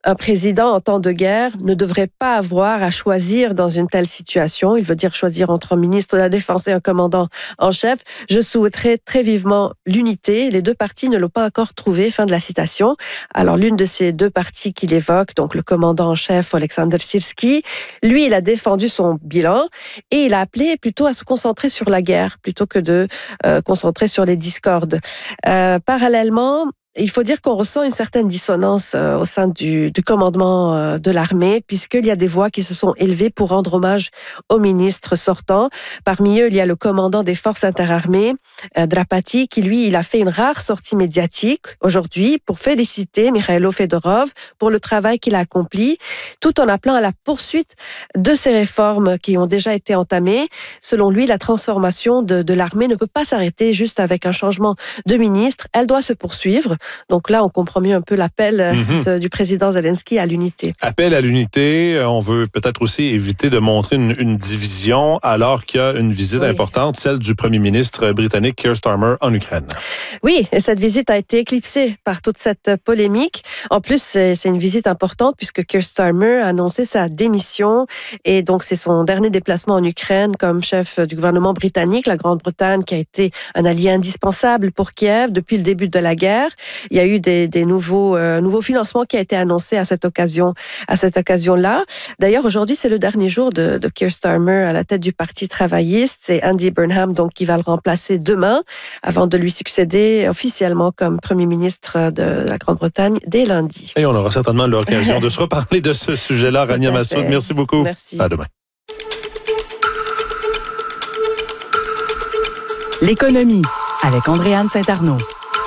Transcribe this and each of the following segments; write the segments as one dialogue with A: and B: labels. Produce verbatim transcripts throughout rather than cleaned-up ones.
A: un président en temps de guerre ne devrait pas avoir à choisir dans une telle situation. Il veut dire choisir entre un ministre de la Défense et un commandant en chef. Je souhaiterais très vivement l'unité. Les deux parties ne l'ont pas encore trouvée. Fin de la citation. Alors, l'une de ces deux parties qu'il évoque, donc le commandant en chef, Oleksandr Syrski, lui, il a défendu son bilan et il a appelé plutôt à se concentrer sur la guerre plutôt que de euh, concentrer sur les discordes. Euh, parallèlement, il faut dire qu'on ressent une certaine dissonance euh, au sein du, du commandement euh, de l'armée, puisqu'il y a des voix qui se sont élevées pour rendre hommage au ministre sortant. Parmi eux, il y a le commandant des forces interarmées, euh, Drapati, qui lui, il a fait une rare sortie médiatique aujourd'hui pour féliciter Mikhailo Fedorov pour le travail qu'il a accompli, tout en appelant à la poursuite de ces réformes qui ont déjà été entamées. Selon lui, la transformation de, de l'armée ne peut pas s'arrêter juste avec un changement de ministre. Elle doit se poursuivre. Donc là, on comprend mieux un peu l'appel mm-hmm. de, du président Zelensky à l'unité.
B: Appel à l'unité. On veut peut-être aussi éviter de montrer une, une division alors qu'il y a une visite oui. importante, celle du premier ministre britannique Keir Starmer en Ukraine.
A: Oui, et cette visite a été éclipsée par toute cette polémique. En plus, c'est, c'est une visite importante puisque Keir Starmer a annoncé sa démission et donc c'est son dernier déplacement en Ukraine comme chef du gouvernement britannique. La Grande-Bretagne qui a été un allié indispensable pour Kiev depuis le début de la guerre. Il y a eu des, des nouveaux, euh, nouveaux financements qui ont été annoncés à cette occasion, à cette occasion-là. D'ailleurs, aujourd'hui, c'est le dernier jour de, de Keir Starmer à la tête du Parti travailliste. C'est Andy Burnham, donc, qui va le remplacer demain, avant de lui succéder officiellement comme Premier ministre de la Grande-Bretagne dès lundi.
B: Et on aura certainement l'occasion de se reparler de ce sujet-là. Rania Massoud, merci beaucoup.
A: Merci.
B: À demain.
C: L'économie avec Andréane Saint-Arnaud.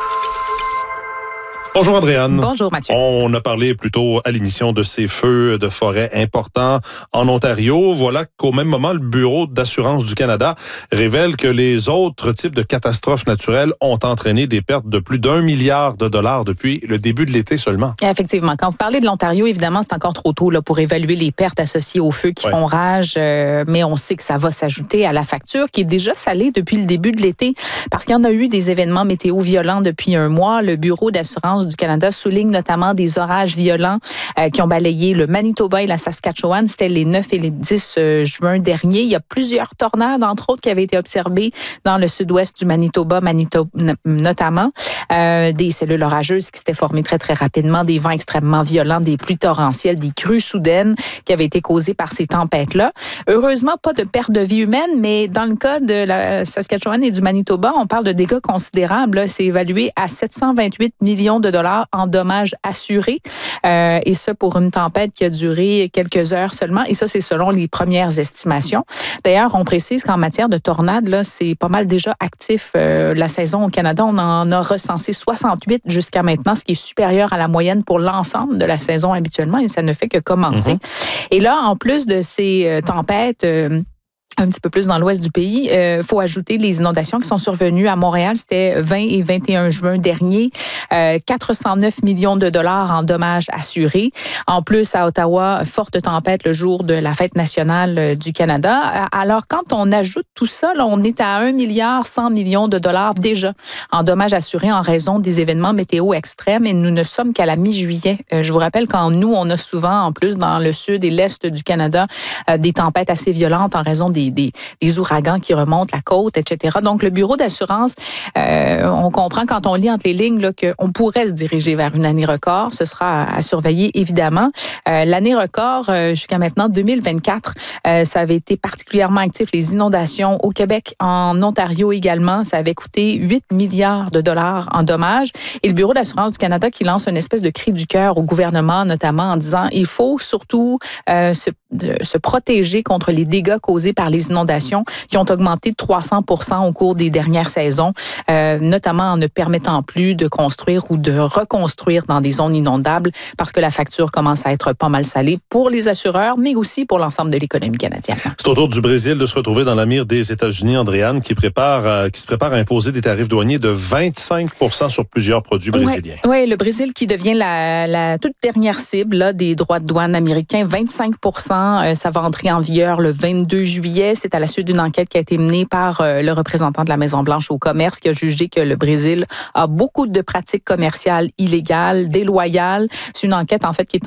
B: Bonjour Andréane.
D: Bonjour Mathieu.
B: On a parlé plus tôt à l'émission de ces feux de forêt importants en Ontario. Voilà qu'au même moment, le Bureau d'assurance du Canada révèle que les autres types de catastrophes naturelles ont entraîné des pertes de plus d'un milliard de dollars depuis le début de l'été seulement.
D: Effectivement. Quand vous parlez de l'Ontario, évidemment, c'est encore trop tôt là, pour évaluer les pertes associées aux feux qui ouais. font rage, euh, mais on sait que ça va s'ajouter à la facture qui est déjà salée depuis le début de l'été parce qu'il y en a eu des événements météo violents depuis un mois. Le Bureau d'assurance du Canada souligne notamment des orages violents euh, qui ont balayé le Manitoba et la Saskatchewan. C'était les neuf et les dix euh, juin dernier. Il y a plusieurs tornades, entre autres, qui avaient été observées dans le sud-ouest du Manitoba, Manitoba notamment. Euh, des cellules orageuses qui s'étaient formées très, très rapidement, des vents extrêmement violents, des pluies torrentielles, des crues soudaines qui avaient été causées par ces tempêtes-là. Heureusement, pas de perte de vie humaine, mais dans le cas de la Saskatchewan et du Manitoba, on parle de dégâts considérables. Là. C'est évalué à sept cent vingt-huit millions de dollars en dommages assurés. Euh, et ça pour une tempête qui a duré quelques heures seulement. Et ça, c'est selon les premières estimations. D'ailleurs, on précise qu'en matière de tornades, là, c'est pas mal déjà actif. Euh, la saison au Canada, on en a recensé soixante-huit jusqu'à maintenant, ce qui est supérieur à la moyenne pour l'ensemble de la saison habituellement. Et ça ne fait que commencer. Mm-hmm. Et là, en plus de ces euh, tempêtes... Euh, un petit peu plus dans l'ouest du pays. Il euh, faut ajouter les inondations qui sont survenues à Montréal. C'était vingt et vingt et un juin dernier. Euh, quatre cent neuf millions de dollars en dommages assurés. En plus, à Ottawa, forte tempête le jour de la fête nationale du Canada. Alors, quand on ajoute tout ça, là, on est à un milliard cent millions de dollars déjà en dommages assurés en raison des événements météo extrêmes. Et nous ne sommes qu'à la mi-juillet. Euh, je vous rappelle qu'en nous, on a souvent, en plus, dans le sud et l'est du Canada, euh, des tempêtes assez violentes en raison des Des, des ouragans qui remontent la côte, et cetera. Donc, le bureau d'assurance, euh, on comprend quand on lit entre les lignes là, qu'on pourrait se diriger vers une année record. Ce sera à, à surveiller, évidemment. Euh, l'année record, euh, jusqu'à maintenant, deux mille vingt-quatre, euh, ça avait été particulièrement actif. Les inondations au Québec, en Ontario également, ça avait coûté huit milliards de dollars en dommages. Et le bureau d'assurance du Canada qui lance une espèce de cri du cœur au gouvernement, notamment en disant il faut surtout euh, se, de, se protéger contre les dégâts causés par les inondations qui ont augmenté de trois cents pour cent au cours des dernières saisons, euh, notamment en ne permettant plus de construire ou de reconstruire dans des zones inondables parce que la facture commence à être pas mal salée pour les assureurs, mais aussi pour l'ensemble de l'économie canadienne.
B: C'est au tour du Brésil de se retrouver dans la mire des États-Unis, Andréane, qui prépare, euh, qui se prépare à imposer des tarifs douaniers de vingt-cinq pour cent sur plusieurs produits brésiliens.
D: Oui, ouais, le Brésil qui devient la, la toute dernière cible là, des droits de douane américains, vingt-cinq pour cent, euh, ça va entrer en vigueur le vingt-deux juillet. C'est à la suite d'une enquête qui a été menée par euh, le représentant de la Maison-Blanche au commerce qui a jugé que le Brésil a beaucoup de pratiques commerciales illégales, déloyales. C'est une enquête, en fait, qui est